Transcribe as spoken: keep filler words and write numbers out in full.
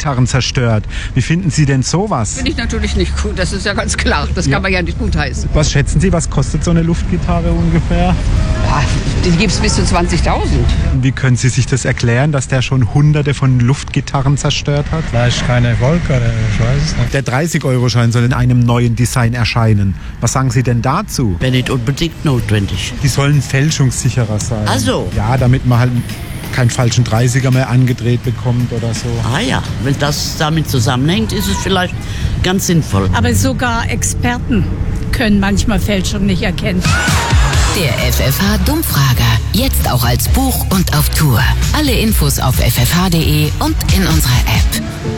Luftgitarren zerstört. Wie finden Sie denn sowas? Finde ich natürlich nicht gut, das ist ja ganz klar. Das Ja. kann man ja nicht gutheißen. Was schätzen Sie, was kostet so eine Luftgitarre ungefähr? Ja, die gibt es bis zu zwanzigtausend. Und wie können Sie sich das erklären, dass der schon hunderte von Luftgitarren zerstört hat? Vielleicht kein Erfolg oder ich weiß es nicht. Der dreißig-Euro-Schein soll in einem neuen Design erscheinen. Was sagen Sie denn dazu? Wäre nicht unbedingt notwendig. Die sollen fälschungssicherer sein. Ach so. Ja, damit man halt keinen falschen dreißiger mehr angedreht bekommt oder so. Ah ja, wenn das damit zusammenhängt, ist es vielleicht ganz sinnvoll. Aber sogar Experten können manchmal Fälschung nicht erkennen. Der F F H-Dummfrager. Jetzt auch als Buch und auf Tour. Alle Infos auf f f h punkt d e und in unserer App.